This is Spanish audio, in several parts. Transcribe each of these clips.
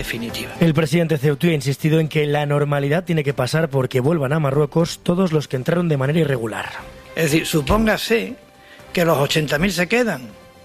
definitiva. El presidente Ceutí ha insistido en que la normalidad tiene que pasar porque vuelvan a Marruecos todos los que entraron de manera irregular. Es decir, supóngase que los 80.000 se quedan.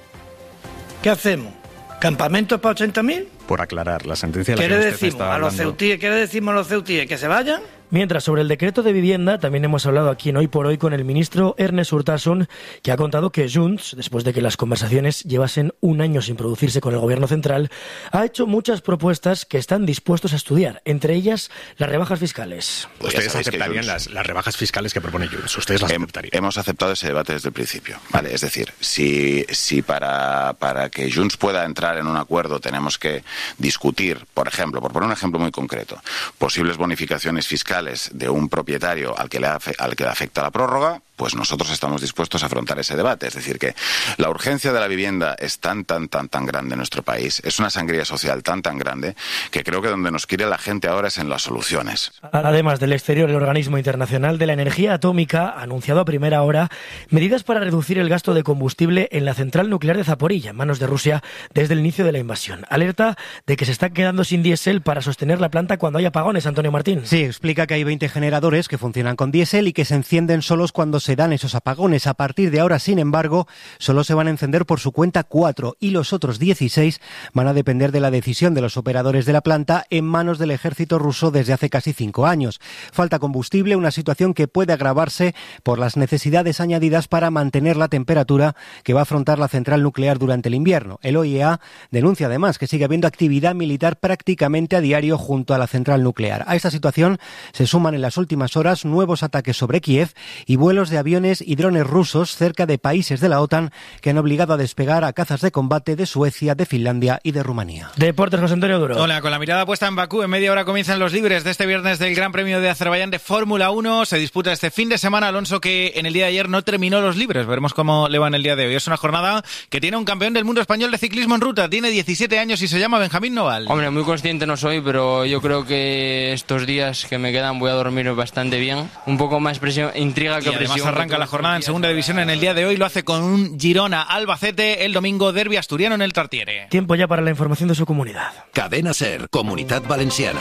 ¿Qué hacemos? ¿Campamentos para 80.000? Por aclarar, la sentencia de ¿Qué la le que usted decimos está a los hablando... ceutíes? ¿Qué le decimos a los ceutíes? ¿Que se vayan? Mientras, sobre el decreto de vivienda, también hemos hablado aquí en Hoy por Hoy con el ministro Ernest Urtasun, que ha contado que Junts, después de que las conversaciones llevasen un año sin producirse con el gobierno central, ha hecho muchas propuestas que están dispuestos a estudiar, entre ellas las rebajas fiscales. Ustedes aceptarían las rebajas fiscales que propone Junts, ustedes las aceptarían. Hemos aceptado ese debate desde el principio, ¿vale? Es decir, si para que Junts pueda entrar en un acuerdo tenemos que discutir, por ejemplo, por poner un ejemplo muy concreto, posibles bonificaciones fiscales de un propietario al que le afecta la prórroga, pues nosotros estamos dispuestos a afrontar ese debate. Es decir, que la urgencia de la vivienda es tan grande en nuestro país, es una sangría social tan grande, que creo que donde nos quiere la gente ahora es en las soluciones. Además del exterior, el Organismo Internacional de la Energía Atómica ha anunciado a primera hora medidas para reducir el gasto de combustible en la central nuclear de Zaporilla, en manos de Rusia, desde el inicio de la invasión. Alerta de que se está quedando sin diésel para sostener la planta cuando hay apagones, Antonio Martín. Sí, explica que hay 20 generadores que funcionan con diésel y que se encienden solos cuando se dan esos apagones. A partir de ahora, sin embargo, solo se van a encender por su cuenta 4 y los otros 16 van a depender de la decisión de los operadores de la planta en manos del ejército ruso desde hace casi 5 años. Falta combustible, una situación que puede agravarse por las necesidades añadidas para mantener la temperatura que va a afrontar la central nuclear durante el invierno. El OIEA denuncia además que sigue habiendo actividad militar prácticamente a diario junto a la central nuclear. A esta situación se suman en las últimas horas nuevos ataques sobre Kiev y vuelos de aviones y drones rusos cerca de países de la OTAN que han obligado a despegar a cazas de combate de Suecia, de Finlandia y de Rumanía. Deportes, José Antonio Duro. Hola, con la mirada puesta en Bakú, en media hora comienzan los libres de este viernes del Gran Premio de Azerbaiyán de Fórmula 1. Se disputa este fin de semana, Alonso, que en el día de ayer no terminó los libres. Veremos cómo le va en el día de hoy. Es una jornada que tiene un campeón del mundo español de ciclismo en ruta. Tiene 17 años y se llama Benjamín Noval. Hombre, muy consciente no soy, pero yo creo que estos días que me quedan voy a dormir bastante bien. Un poco más intriga que presión. Además arranca la jornada en segunda división en el día de hoy. Lo hace con un Girona Albacete. El domingo derbi asturiano en el Tartiere. Tiempo ya para la información de su comunidad. Cadena SER, Comunitat Valenciana.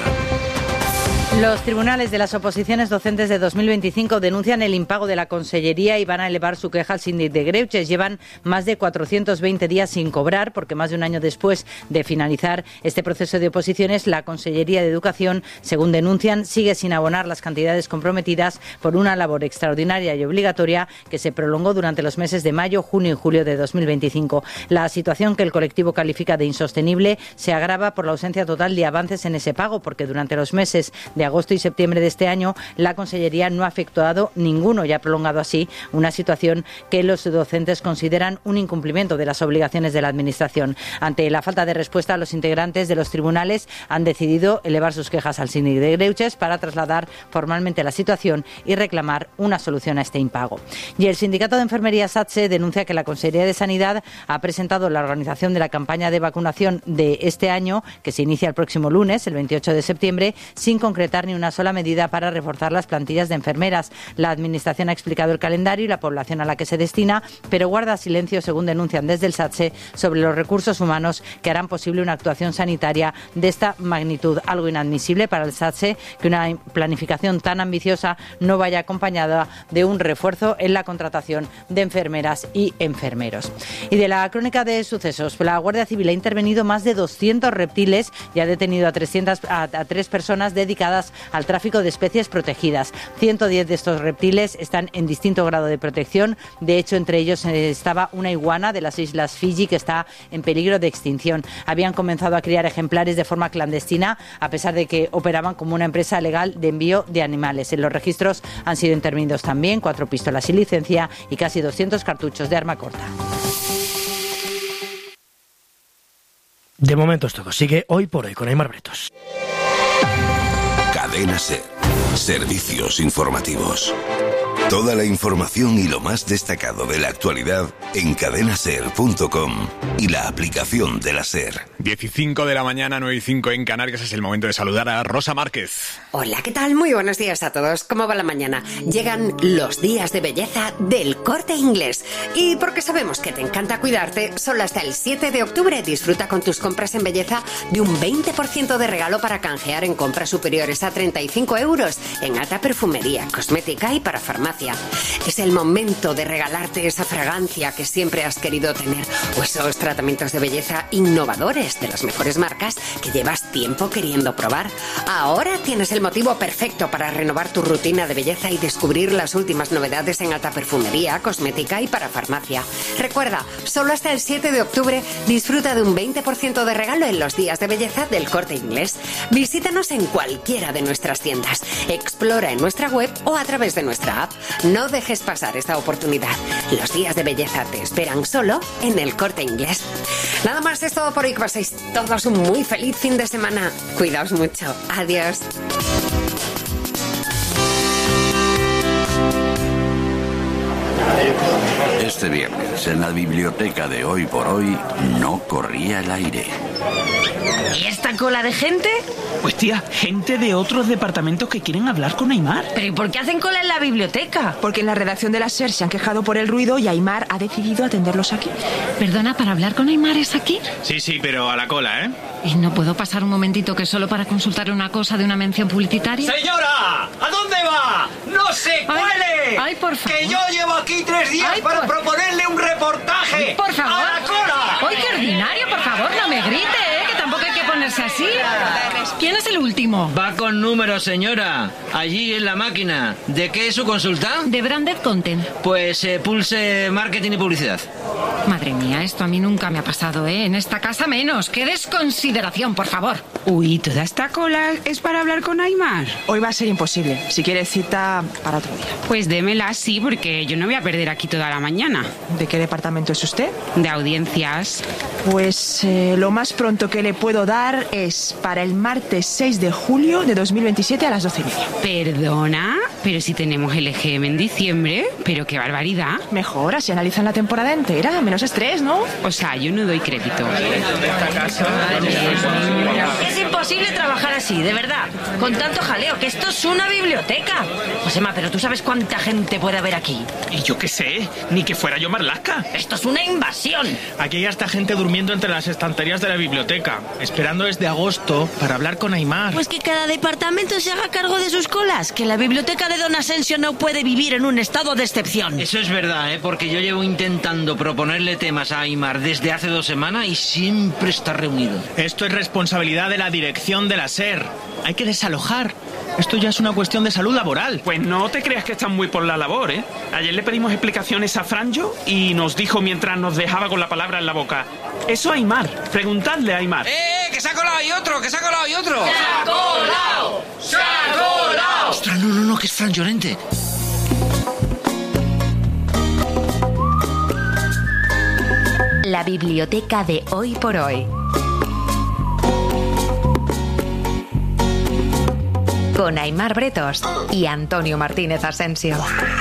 Los tribunales de las oposiciones docentes de 2025 denuncian el impago de la Consellería y van a elevar su queja al síndic de Greuges. Llevan más de 420 días sin cobrar porque más de un año después de finalizar este proceso de oposiciones, la Consellería de Educación, según denuncian, sigue sin abonar las cantidades comprometidas por una labor extraordinaria y obligatoria que se prolongó durante los meses de mayo, junio y julio de 2025. La situación que el colectivo califica de insostenible se agrava por la ausencia total de avances en ese pago porque durante los meses de agosto y septiembre de este año, la Consellería no ha efectuado ninguno y ha prolongado así una situación que los docentes consideran un incumplimiento de las obligaciones de la Administración. Ante la falta de respuesta, los integrantes de los tribunales han decidido elevar sus quejas al síndic de Greuges para trasladar formalmente la situación y reclamar una solución a este impago. Y el Sindicato de Enfermería SATSE denuncia que la Consejería de Sanidad ha presentado la organización de la campaña de vacunación de este año, que se inicia el próximo lunes, el 28 de septiembre, sin concretar ni una sola medida para reforzar las plantillas de enfermeras. La Administración ha explicado el calendario y la población a la que se destina, pero guarda silencio, según denuncian desde el SATSE, sobre los recursos humanos que harán posible una actuación sanitaria de esta magnitud. Algo inadmisible para el SATSE que una planificación tan ambiciosa no vaya acompañada de un refuerzo en la contratación de enfermeras y enfermeros. Y de la crónica de sucesos, la Guardia Civil ha intervenido más de 200 reptiles y ha detenido a 3 personas dedicadas al tráfico de especies protegidas. 110 de estos reptiles están en distinto grado de protección. De hecho, entre ellos estaba una iguana de las islas Fiji que está en peligro de extinción. Habían comenzado a criar ejemplares de forma clandestina, a pesar de que operaban como una empresa legal de envío de animales. En los registros han sido intervenidos también 4 pistolas sin licencia y casi 200 cartuchos de arma corta. De momento es todo. Sigue Hoy por Hoy con Aimar Bretos. Cadena SER. Servicios informativos. Toda la información y lo más destacado de la actualidad en cadenaser.com y la aplicación de la SER. 15 de la mañana, 9:05 en Canarias. Es el momento de saludar a Rosa Márquez. Hola, ¿qué tal? Muy buenos días a todos. ¿Cómo va la mañana? Llegan los días de belleza del Corte Inglés. Y porque sabemos que te encanta cuidarte, solo hasta el 7 de octubre disfruta con tus compras en belleza de un 20% de regalo para canjear en compras superiores a 35 euros en alta perfumería, cosmética y para farmacia. Es el momento de regalarte esa fragancia que siempre has querido tener o esos tratamientos de belleza innovadores de las mejores marcas que llevas tiempo queriendo probar. Ahora tienes el motivo perfecto para renovar tu rutina de belleza y descubrir las últimas novedades en alta perfumería, cosmética y para farmacia. Recuerda, solo hasta el 7 de octubre disfruta de un 20% de regalo en los días de belleza del Corte Inglés. Visítanos en cualquiera de nuestras tiendas. Explora en nuestra web o a través de nuestra app. No dejes pasar esta oportunidad. Los días de belleza te esperan solo en el Corte Inglés. Nada más, es todo por hoy. Que paséis todos un muy feliz fin de semana. Cuidaos mucho. Adiós. Este viernes, en la biblioteca de Hoy por Hoy, no corría el aire. ¿Y esta cola de gente? Pues tía, gente de otros departamentos que quieren hablar con Aimar. ¿Pero y por qué hacen cola en la biblioteca? Porque en la redacción de la SER se han quejado por el ruido y Aimar ha decidido atenderlos aquí. Perdona, ¿para hablar con Aimar es aquí? Sí, pero a la cola, ¿eh? ¿Y no puedo pasar un momentito que solo para consultar una cosa de una mención publicitaria? ¡Señora! ¿A dónde va? ¡No se cuele! Ay, por favor. ¡Que yo llevo aquí 3 días para proponerle un reportaje! ¡Por favor! ¡A la cola! ¡Ay, qué ordinario! Por favor, no me grite, ¿eh? Que tampoco hay que ponerse así. ¿Quién es el último? Va con números, señora. Allí en la máquina. ¿De qué es su consulta? De Branded Content. Pues pulse marketing y publicidad. Madre mía, esto a mí nunca me ha pasado, ¿eh? En esta casa menos. ¡Qué desconsideración, por favor! Uy, ¿toda esta cola es para hablar con Aimar? Hoy va a ser imposible. Si quieres cita para otro día. Pues démela así, porque yo no voy a perder aquí toda la mañana. ¿De qué departamento es usted? De audiencias. Pues lo más pronto que le puedo dar es para el martes 6 de julio de 2027 a las 12:30. ¿Perdona? Pero si tenemos el EGM en diciembre, pero qué barbaridad. Mejor, así analizan la temporada entera, menos estrés, ¿no? O sea, yo no doy crédito. Es imposible trabajar así, de verdad. Con tanto jaleo, que esto es una biblioteca. Josema, pero ¿tú sabes cuánta gente puede haber aquí? Y yo qué sé, ni que fuera yo Marlaska. Esto es una invasión. Aquí hay hasta gente durmiendo entre las estanterías de la biblioteca, esperando desde agosto para hablar con Aimar. Pues que cada departamento se haga cargo de sus colas, que la biblioteca de Don Asensio no puede vivir en un estado de excepción. Eso es verdad, ¿eh? Porque yo llevo intentando proponerle temas a Aimar desde hace 2 semanas y siempre está reunido. Esto es responsabilidad de la dirección de la SER. Hay que desalojar. Esto ya es una cuestión de salud laboral. Pues no te creas que están muy por la labor, ¿eh? Ayer le pedimos explicaciones a Franjo y nos dijo mientras nos dejaba con la palabra en la boca: eso a Aimar, preguntadle a Aimar. ¡Que se ha colado y otro! ¡Que se ha colado y otro! ¡Se ha colado! ¡Se ha colado! ¡Ostras, no, que es Fran Llorente! La biblioteca de Hoy por Hoy. Con Aimar Bretos y Antonio Martínez Asensio.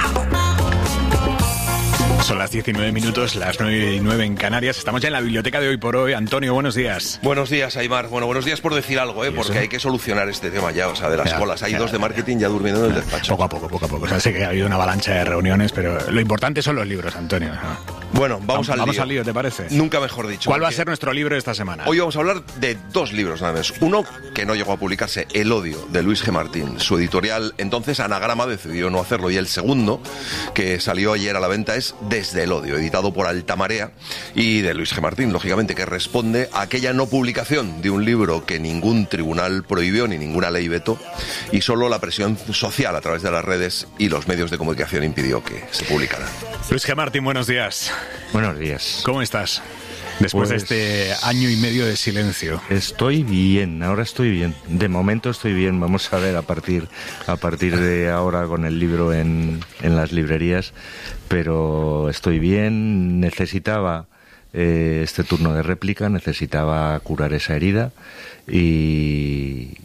Son las 19 minutos, las 9:09 en Canarias. Estamos ya en la biblioteca de Hoy por Hoy. Antonio, buenos días. Buenos días, Aimar. Bueno, buenos días por decir algo, porque hay que solucionar este tema ya, o sea, de las colas. Hay 2 de marketing ya durmiendo en el despacho. Poco a poco. O sea, sé que ha habido una avalancha de reuniones, pero lo importante son los libros, Antonio. Bueno, vamos al lío, ¿te parece? Nunca mejor dicho. ¿Cuál va a ser nuestro libro de esta semana? Hoy vamos a hablar de 2 libros nada más. Uno que no llegó a publicarse, El odio, de Luis G. Martín. Su editorial, entonces Anagrama, decidió no hacerlo. Y el segundo, que salió ayer a la venta, es Desde el odio, editado por Alta Marea, y de Luis G. Martín, lógicamente, que responde a aquella no publicación de un libro que ningún tribunal prohibió ni ninguna ley vetó, y solo la presión social a través de las redes y los medios de comunicación impidió que se publicara. Luis G. Martín, buenos días. Buenos días. ¿Cómo estás? Después de este año y medio de silencio. Estoy bien, ahora estoy bien. De momento estoy bien. Vamos a ver a partir de ahora con el libro en las librerías. Pero estoy bien. Necesitaba este turno de réplica, necesitaba curar esa herida y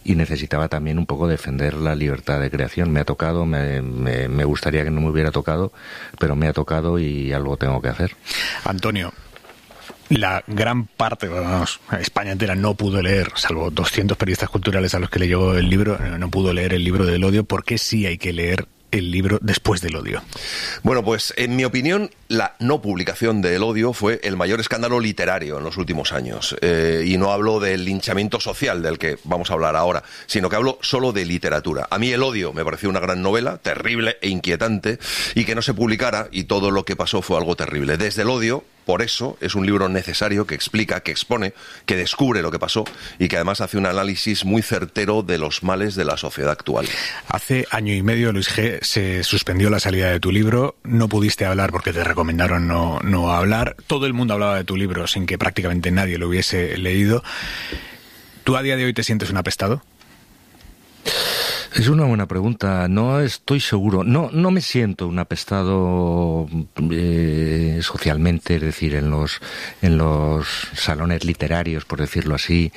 necesitaba también un poco defender la libertad de creación. Me ha tocado, me gustaría que no me hubiera tocado, pero me ha tocado y algo tengo que hacer. Antonio, la gran parte, vamos, España entera no pudo leer, salvo 200 periodistas culturales a los que le llegó el libro, no pudo leer el libro del odio. ¿Por qué sí hay que leer el libro Después del odio? Bueno, pues en mi opinión, la no publicación de El odio fue el mayor escándalo literario en los últimos años. Y no hablo del linchamiento social del que vamos a hablar ahora, sino que hablo solo de literatura. A mí El odio me pareció una gran novela, terrible e inquietante, y que no se publicara, y todo lo que pasó fue algo terrible. Desde El odio, por eso, es un libro necesario que explica, que expone, que descubre lo que pasó y que además hace un análisis muy certero de los males de la sociedad actual. Hace año y medio, Luis G., se suspendió la salida de tu libro. No pudiste hablar porque te recomendaron no hablar. Todo el mundo hablaba de tu libro sin que prácticamente nadie lo hubiese leído. ¿Tú a día de hoy te sientes un apestado? Es una buena pregunta. No estoy seguro. No me siento un apestado socialmente, es decir, en los salones literarios, por decirlo así.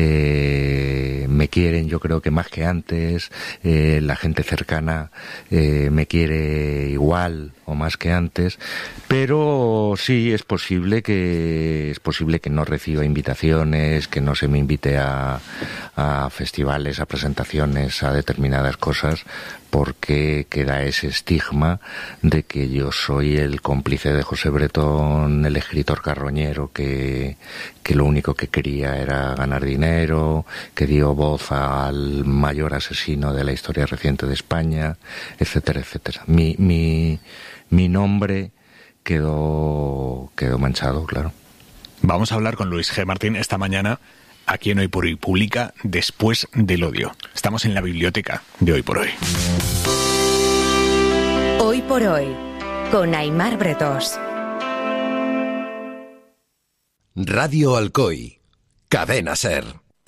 Me quieren, yo creo que más que antes. La gente cercana me quiere igual o más que antes. Pero sí es posible que no reciba invitaciones, que no se me invite a festivales, a presentaciones, a determinadas cosas, porque queda ese estigma de que yo soy el cómplice de José Bretón, el escritor carroñero que lo único que quería era ganar dinero, que dio voz al mayor asesino de la historia reciente de España, etcétera, etcétera. Mi nombre quedó manchado, claro. Vamos a hablar con Luis G. Martín esta mañana aquí en Hoy por Hoy. Publica Después del odio. Estamos en la biblioteca de Hoy por Hoy. Hoy por Hoy, con Aimar Bretos. Radio Alcoy, Cadena SER.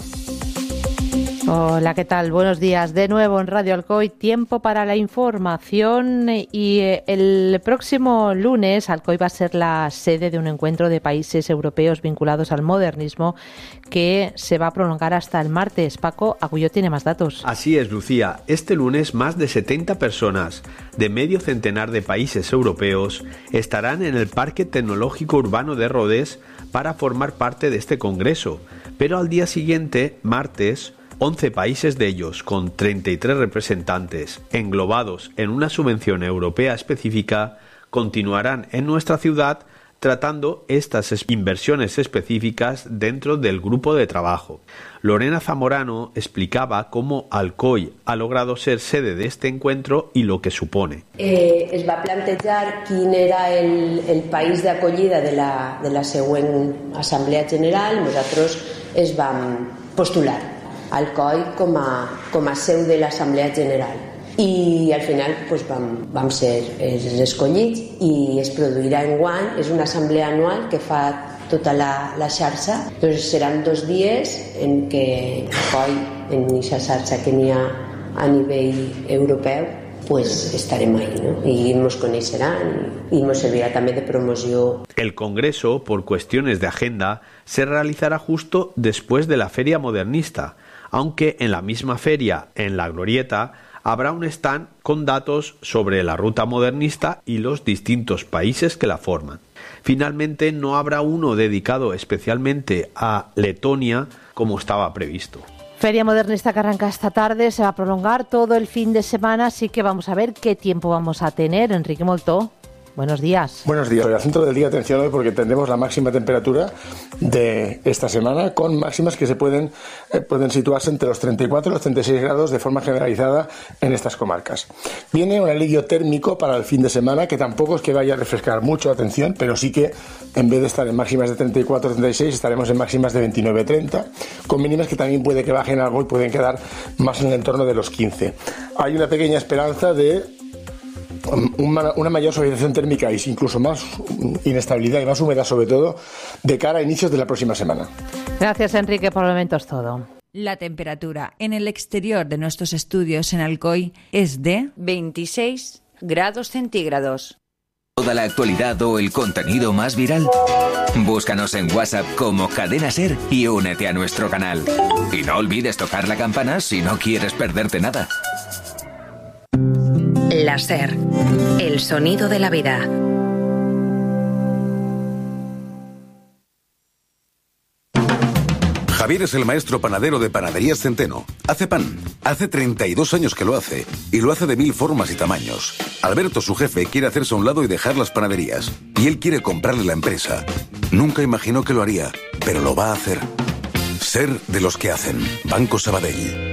Hola, ¿qué tal? Buenos días. De nuevo en Radio Alcoy, tiempo para la información, y el próximo lunes Alcoy va a ser la sede de un encuentro de países europeos vinculados al modernismo que se va a prolongar hasta el martes. Paco Agulló tiene más datos. Así es, Lucía. Este lunes más de 70 personas de medio centenar de países europeos estarán en el Parque Tecnológico Urbano de Rodés para formar parte de este congreso. Pero al día siguiente, martes, 11 países de ellos, con 33 representantes, englobados en una subvención europea específica, continuarán en nuestra ciudad tratando estas inversiones específicas dentro del grupo de trabajo. Lorena Zamorano explicaba cómo Alcoy ha logrado ser sede de este encuentro i lo que supone. Es va plantejar quin era el país d'acollida de la següent Assemblea General. Nosaltres es vam postular Alcoy com a seu de l'Assemblea General. I al final pues, vam ser escollits i es produirà enguany. És una assemblea anual que fa tota la xarxa. Doncs seran 2 dies en què Alcoy, en aquesta xarxa que n'hi ha a nivell europeu, pues estarem ahí, ¿no? Y nos conocerán y nos servirá también de promoción. El congreso, por cuestiones de agenda, se realizará justo después de la Feria Modernista, aunque en la misma feria, en la Glorieta, habrá un stand con datos sobre la ruta modernista y los distintos países que la forman. Finalmente, no habrá uno dedicado especialmente a Letonia como estaba previsto. Feria Modernista que arranca esta tarde, se va a prolongar todo el fin de semana, así que vamos a ver qué tiempo vamos a tener. Enrique Moltó, buenos días. Buenos días. El centro del día, atención hoy, porque tendremos la máxima temperatura de esta semana, con máximas que se pueden situarse entre los 34 y los 36 grados de forma generalizada en estas comarcas. Viene un alivio térmico para el fin de semana, que tampoco es que vaya a refrescar mucho, atención, pero sí que en vez de estar en máximas de 34-36 estaremos en máximas de 29-30, con mínimas que también puede que bajen algo y pueden quedar más en el entorno de los 15. Hay una pequeña esperanza de una mayor suavización térmica y incluso más inestabilidad y más humedad, sobre todo de cara a inicios de la próxima semana. Gracias, Enrique, por el momento es todo. La temperatura en el exterior de nuestros estudios en Alcoy es de 26 grados centígrados. ¿Toda la actualidad o el contenido más viral? Búscanos en WhatsApp como Cadena Ser y únete a nuestro canal. Y no olvides tocar la campana si no quieres perderte nada. La Ser, el sonido de la vida. Javier es el maestro panadero de Panaderías Centeno. Hace pan. Hace 32 años que lo hace. Y lo hace de 1000 formas y tamaños. Alberto, su jefe, quiere hacerse a un lado y dejar las panaderías. Y él quiere comprarle la empresa. Nunca imaginó que lo haría, pero lo va a hacer. Ser de los que hacen. Banco Sabadell.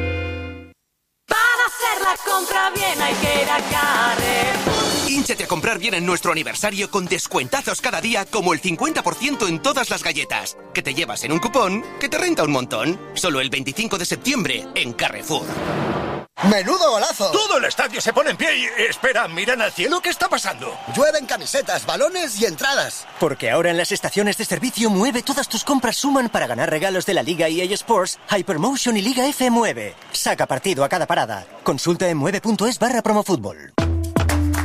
Para hacer la compra bien hay que ir a Carrefour. Hínchate a comprar bien en nuestro aniversario con descuentazos cada día, como el 50% en todas las galletas, que te llevas en un cupón que te renta un montón. Solo el 25 de septiembre en Carrefour. ¡Menudo golazo! Todo el estadio se pone en pie y... Espera, miran al cielo, ¿qué está pasando? Llueven camisetas, balones y entradas. Porque ahora en las estaciones de servicio Mueve todas tus compras suman para ganar regalos de la Liga EA Sports, Hypermotion y Liga F9. Saca partido a cada parada. Consulta en mueve.es/promofútbol.